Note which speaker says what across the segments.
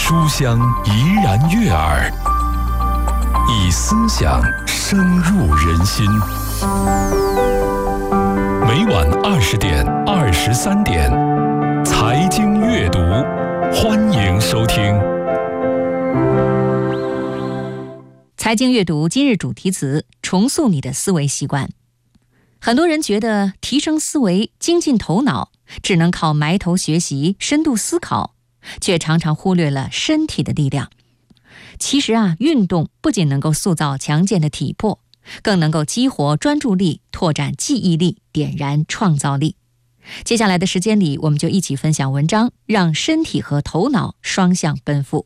Speaker 1: 书香怡然悦耳，以思想深入人心。每晚20点、23点，财经阅读，欢迎收听。
Speaker 2: 财经阅读今日主题词：重塑你的思维习惯。很多人觉得提升思维、精进头脑只能靠埋头学习、深度思考，却常常忽略了身体的力量。其实运动不仅能够塑造强健的体魄，更能够激活专注力、拓展记忆力、点燃创造力。接下来的时间里，我们就一起分享文章，让身体和头脑双向奔赴。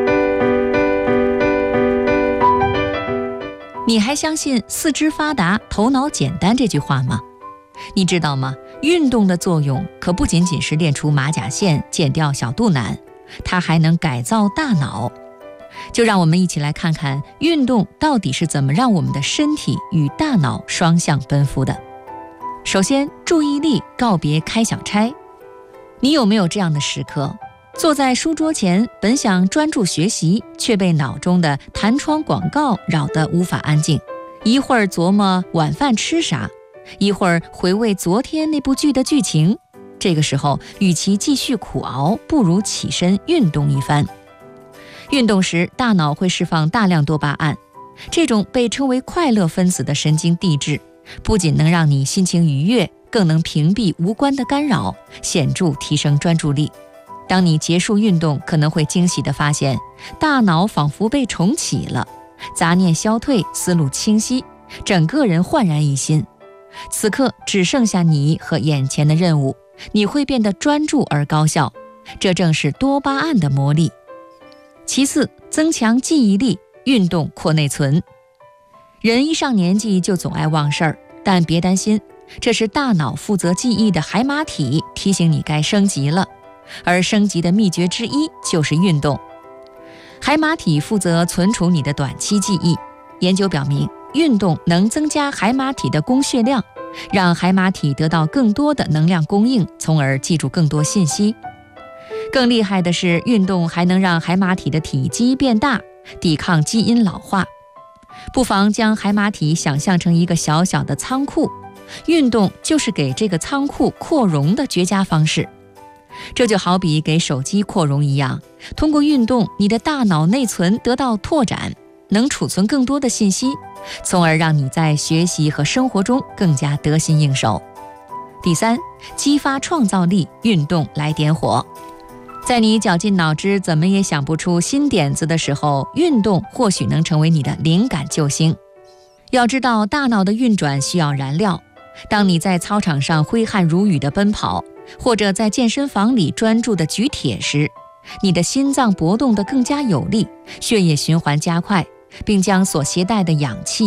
Speaker 2: 你还相信四肢发达、头脑简单这句话吗？你知道吗？运动的作用可不仅仅是练出马甲线、减掉小肚腩，它还能改造大脑。就让我们一起来看看运动到底是怎么让我们的身体与大脑双向奔赴的。首先，注意力告别开小差。你有没有这样的时刻？坐在书桌前，本想专注学习，却被脑中的弹窗广告扰得无法安静。一会儿琢磨晚饭吃啥，一会儿回味昨天那部剧的剧情。这个时候，与其继续苦熬，不如起身运动一番。运动时，大脑会释放大量多巴胺，这种被称为快乐分子的神经递质，不仅能让你心情愉悦，更能屏蔽无关的干扰，显著提升专注力。当你结束运动，可能会惊喜地发现，大脑仿佛被重启了，杂念消退，思路清晰，整个人焕然一新。此刻只剩下你和眼前的任务，你会变得专注而高效，这正是多巴胺的魔力。其次，增强记忆力，运动扩内存。人一上年纪就总爱忘事儿，但别担心，这是大脑负责记忆的海马体提醒你该升级了。而升级的秘诀之一就是运动。海马体负责存储你的短期记忆，研究表明，运动能增加海马体的供血量，让海马体得到更多的能量供应，从而记住更多信息。更厉害的是，运动还能让海马体的体积变大，抵抗基因老化。不妨将海马体想象成一个小小的仓库，运动就是给这个仓库扩容的绝佳方式。这就好比给手机扩容一样，通过运动，你的大脑内存得到拓展，能储存更多的信息，从而让你在学习和生活中更加得心应手。第三，激发创造力，运动来点火。在你绞尽脑汁怎么也想不出新点子的时候，运动或许能成为你的灵感救星。要知道，大脑的运转需要燃料。当你在操场上挥汗如雨地奔跑，或者在健身房里专注地举铁时，你的心脏搏动得更加有力，血液循环加快，并将所携带的氧气